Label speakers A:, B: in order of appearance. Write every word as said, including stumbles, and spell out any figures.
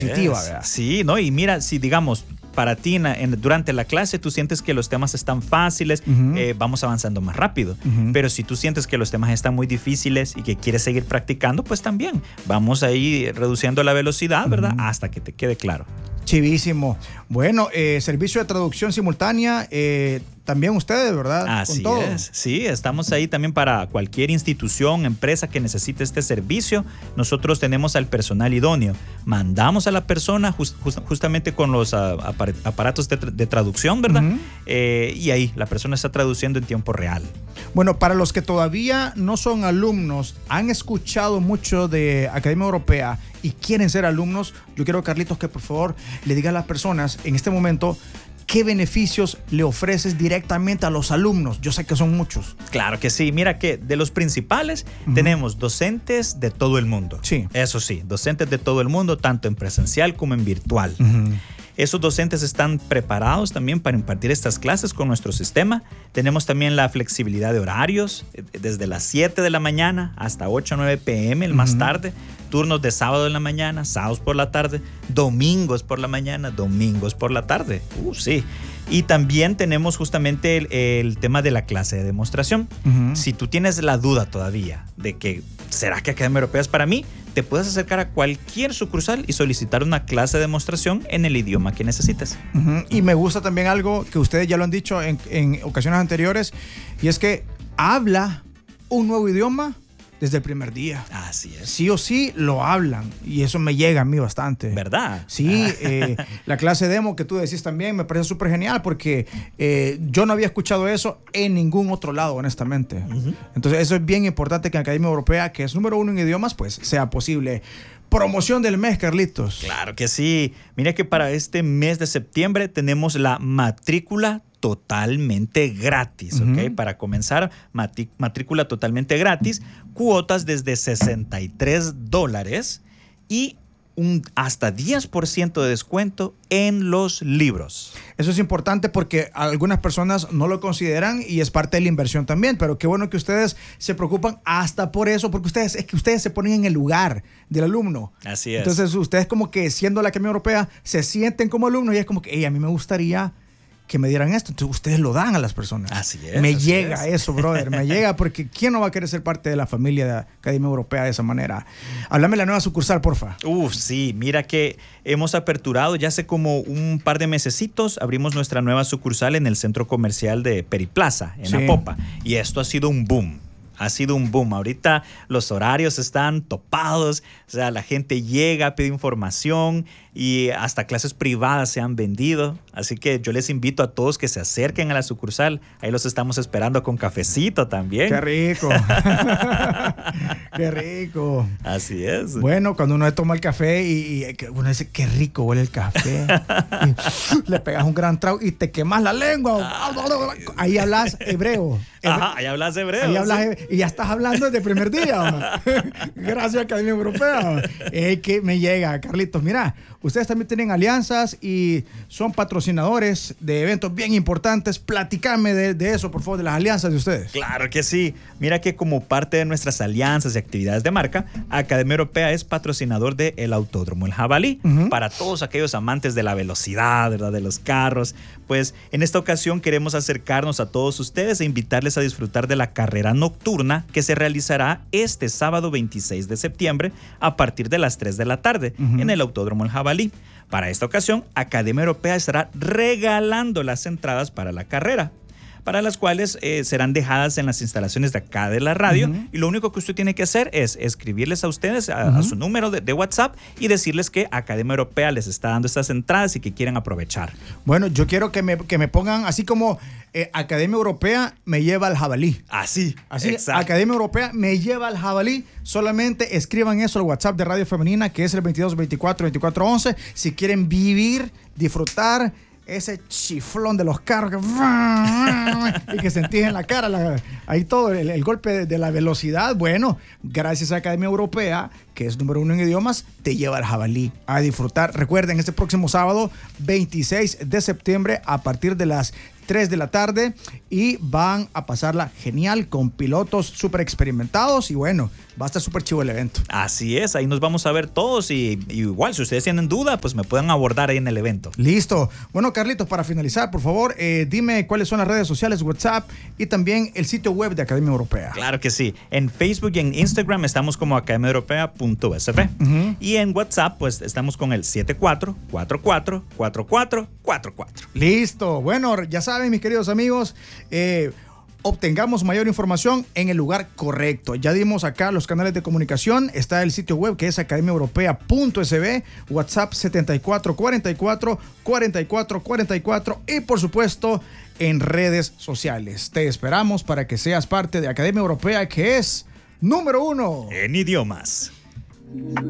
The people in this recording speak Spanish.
A: positiva, ¿verdad?
B: Sí, ¿no? Y mira, si digamos, para ti en, en, durante la clase tú sientes que los temas están fáciles, uh-huh. eh, vamos avanzando más rápido. Uh-huh. Pero si tú sientes que los temas están muy difíciles y que quieres seguir practicando, pues también vamos ahí reduciendo la velocidad, ¿verdad? Uh-huh. Hasta que te quede claro.
A: Chivísimo. Bueno, eh, servicio de traducción simultánea, eh, también ustedes, ¿verdad?
B: Así es. Sí, estamos ahí también para cualquier institución, empresa que necesite este servicio. Nosotros tenemos al personal idóneo. Mandamos a la persona just, just, justamente con los uh, aparatos de, de traducción, ¿verdad? Uh-huh. eh, y ahí la persona está traduciendo en tiempo real.
A: Bueno, para los que todavía no son alumnos, han escuchado mucho de Academia Europea y quieren ser alumnos, yo quiero, Carlitos, que por favor le diga a las personas en este momento qué beneficios le ofreces directamente a los alumnos. Yo sé que son muchos.
B: Claro que sí. Mira que de los principales uh-huh. tenemos docentes de todo el mundo.
A: Sí.
B: Eso sí, docentes de todo el mundo, tanto en presencial como en virtual.
A: Uh-huh.
B: Esos docentes están preparados también para impartir estas clases con nuestro sistema. Tenemos también la flexibilidad de horarios, desde las siete de la mañana hasta ocho o nueve pm el más uh-huh. tarde. Turnos de sábado en la mañana, sábados por la tarde, domingos por la mañana, domingos por la tarde. Uh, sí. Y también tenemos justamente el, el tema de la clase de demostración. Uh-huh. Si tú tienes la duda todavía de que ¿será que Academia Europea es para mí? Te puedes acercar a cualquier sucursal y solicitar una clase de demostración en el idioma que necesites.
A: Uh-huh. Y me gusta también algo que ustedes ya lo han dicho en, en ocasiones anteriores, y es que habla un nuevo idioma desde el primer día.
B: Así es.
A: Sí o sí lo hablan y eso me llega a mí bastante.
B: ¿Verdad?
A: Sí, eh, la clase demo que tú decís también me parece súper genial porque eh, yo no había escuchado eso en ningún otro lado, honestamente. Uh-huh. Entonces eso es bien importante que en Academia Europea, que es número uno en idiomas, pues sea posible. Promoción del mes, Carlitos.
B: Claro que sí. Mira que para este mes de septiembre tenemos la matrícula totalmente gratis, ¿ok? Uh-huh. Para comenzar, matí- matrícula totalmente gratis, cuotas desde sesenta y tres dólares y un hasta diez por ciento de descuento en los libros.
A: Eso es importante porque algunas personas no lo consideran y es parte de la inversión también, pero qué bueno que ustedes se preocupan hasta por eso, porque ustedes es que ustedes se ponen en el lugar del alumno.
B: Así es.
A: Entonces ustedes como que siendo la Academia Europea se sienten como alumnos y es como que, hey, a mí me gustaría que me dieran esto. Entonces ustedes lo dan a las personas.
B: Así es.
A: Me
B: así
A: llega
B: es.
A: eso, brother. Me llega porque ¿quién no va a querer ser parte de la familia de la Academia Europea de esa manera? Háblame de la nueva sucursal, porfa.
B: Uf, sí. Mira que hemos aperturado ya hace como un par de mesecitos. Abrimos nuestra nueva sucursal en el centro comercial de Periplaza, en
A: Sí.
B: Apopa. Y esto ha sido un boom. Ha sido un boom. Ahorita los horarios están topados. O sea, la gente llega, pide información y hasta clases privadas se han vendido. Así que yo les invito a todos que se acerquen a la sucursal. Ahí los estamos esperando con cafecito también.
A: ¡Qué rico! ¡Qué rico!
B: Así es.
A: Bueno, cuando uno toma el café y, y uno dice, qué rico huele el café. Y le pegas un gran trago y te quemas la lengua. Ahí hablas hebreo.
B: Ajá, ahí hablas hebreo.
A: Ahí hablas
B: sí.
A: hebreo. Y ya estás hablando desde el primer día. Gracias, Academia Europea. Es que me llega, Carlitos. Mira, ustedes también tienen alianzas y son patrocinadores de eventos bien importantes. Platícame de, de eso, por favor, de las alianzas de ustedes.
B: Claro que sí. Mira que como parte de nuestras alianzas y actividades de marca, Academia Europea es patrocinador del Autódromo El Jabalí. Uh-huh. Para todos aquellos amantes de la velocidad, ¿verdad? De los carros. Pues en esta ocasión queremos acercarnos a todos ustedes e invitarles a disfrutar de la carrera nocturna que se realizará este sábado veintiséis de septiembre a partir de las tres de la tarde uh-huh. en el Autódromo El Jabalí. Para esta ocasión, Academia Europea estará regalando las entradas para la carrera, para las cuales eh, serán dejadas en las instalaciones de acá de la radio. Uh-huh. Y lo único que usted tiene que hacer es escribirles a ustedes a, uh-huh. a su número de, de WhatsApp y decirles que Academia Europea les está dando estas entradas y que quieren aprovechar.
A: Bueno, yo quiero que me, que me pongan así como eh, Academia Europea me lleva al jabalí.
B: Así,
A: así.
B: exacto.
A: Academia Europea me lleva al jabalí. Solamente escriban eso al WhatsApp de Radio Femenina, que es el veintidós veinticuatro veinticuatro once. Si quieren vivir, disfrutar ese chiflón de los carros que, y que sentís en la cara, la, ahí todo, el, el golpe de, de la velocidad. Bueno, gracias a Academia Europea, que es número uno en idiomas, te lleva al jabalí a disfrutar. Recuerden, este próximo sábado, veintiséis de septiembre, a partir de las tres de la tarde, y van a pasarla genial con pilotos súper experimentados y bueno, va a estar súper chivo el evento.
B: Así es, ahí nos vamos a ver todos y, y igual si ustedes tienen duda, pues me pueden abordar ahí en el evento.
A: Listo. Bueno, Carlitos, para finalizar, por favor, eh, dime cuáles son las redes sociales, WhatsApp y también el sitio web de Academia Europea.
B: Claro que sí. En Facebook y en Instagram estamos como academia europea punto s f. Uh-huh. Y en WhatsApp, pues estamos con el siete cuatro cuatro cuatro cuatro cuatro cuatro cuatro.
A: Listo. Bueno, ya saben, mis queridos amigos, eh, obtengamos mayor información en el lugar correcto. Ya dimos acá los canales de comunicación. Está el sitio web que es academia europea punto s b, WhatsApp setenta y cuatro cuarenta y cuatro cuarenta y cuatro cuarenta y cuatro y por supuesto en redes sociales. Te esperamos para que seas parte de Academia Europea, que es número uno
B: en idiomas.